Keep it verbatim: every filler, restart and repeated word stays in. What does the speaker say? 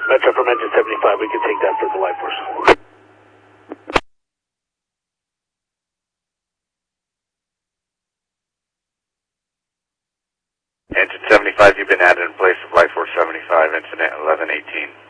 Metro from engine seventy-five, we can take that for the life force. Engine seventy-five, you've been added in place of Life Force seventy-five, incident eleven eighteen.